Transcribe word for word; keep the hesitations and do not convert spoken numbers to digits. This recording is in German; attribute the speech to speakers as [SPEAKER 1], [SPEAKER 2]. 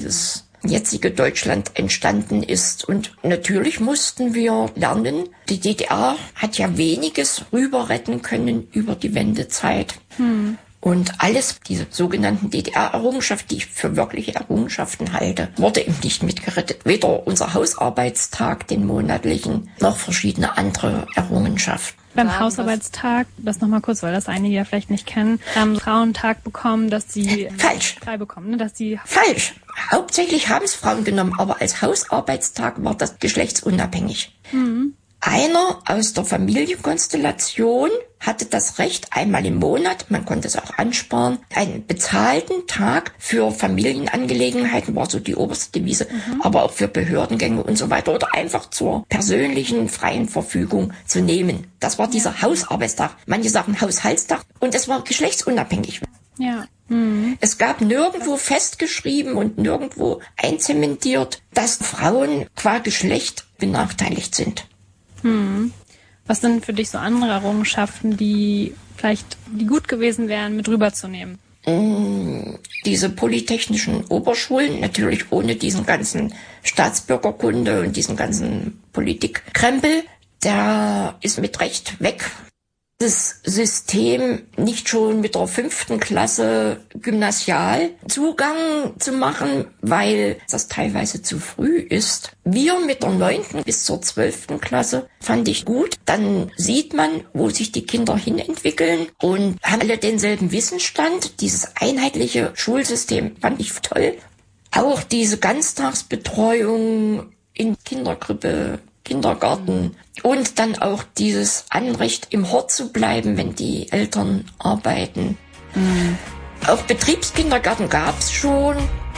[SPEAKER 1] das jetzige Deutschland entstanden ist. Und natürlich mussten wir lernen, die D D R hat ja weniges rüber retten können über die Wendezeit. Hm. Und alles, diese sogenannten D D R-Errungenschaften, die ich für wirkliche Errungenschaften halte, wurde eben nicht mitgerettet. Weder unser Hausarbeitstag, den monatlichen, noch verschiedene andere Errungenschaften.
[SPEAKER 2] Beim Hausarbeitstag, das nochmal kurz, weil das einige ja vielleicht nicht kennen, haben Frauen Tag bekommen, dass sie
[SPEAKER 1] Falsch.
[SPEAKER 2] frei bekommen, ne? Dass sie
[SPEAKER 1] Falsch. Hauptsächlich haben es Frauen genommen, aber als Hausarbeitstag war das geschlechtsunabhängig. Mhm. Einer aus der Familienkonstellation hatte das Recht, einmal im Monat, man konnte es auch ansparen, einen bezahlten Tag für Familienangelegenheiten, war so die oberste Devise, mhm. aber auch für Behördengänge und so weiter oder einfach zur persönlichen freien Verfügung zu nehmen. Das war dieser Hausarbeitstag. Manche sagen Haushaltstag und es war geschlechtsunabhängig.
[SPEAKER 2] Ja. Mhm.
[SPEAKER 1] Es gab nirgendwo festgeschrieben und nirgendwo einzementiert, dass Frauen qua Geschlecht benachteiligt sind.
[SPEAKER 2] Hm. Was sind für dich so andere Errungenschaften, die vielleicht die gut gewesen wären, mit rüberzunehmen?
[SPEAKER 1] Mm, diese polytechnischen Oberschulen, natürlich ohne diesen ganzen Staatsbürgerkunde und diesen ganzen Politikkrempel, der ist mit Recht weg. Das System nicht schon mit der fünften Klasse Gymnasial Zugang zu machen, weil das teilweise zu früh ist. Wir mit der neunten bis zur zwölften Klasse fand ich gut. Dann sieht man, wo sich die Kinder hinentwickeln und haben alle denselben Wissensstand. Dieses einheitliche Schulsystem fand ich toll. Auch diese Ganztagsbetreuung in Kinderkrippe, Kindergarten und dann auch dieses Anrecht, im Hort zu bleiben, wenn die Eltern arbeiten. Mhm. Auch Betriebskindergarten gab's schon.